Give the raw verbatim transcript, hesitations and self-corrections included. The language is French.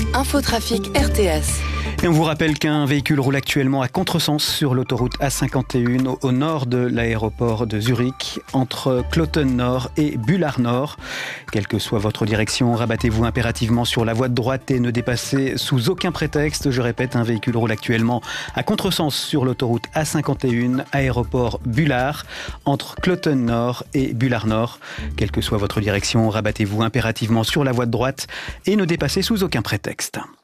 Infotrafic R T S. Et on vous rappelle qu'un véhicule roule actuellement à contresens sur l'autoroute A cinquante et un au nord de l'aéroport de Zurich, entre Kloten Nord et Bullard Nord. Quelle que soit votre direction, rabattez-vous impérativement sur la voie de droite et ne dépassez sous aucun prétexte. Je répète, un véhicule roule actuellement à contresens sur l'autoroute A cinquante et un, aéroport Bullard, entre Kloten Nord et Bullard Nord. Quelle que soit votre direction, rabattez-vous impérativement sur la voie de droite et ne dépassez sous aucun prétexte.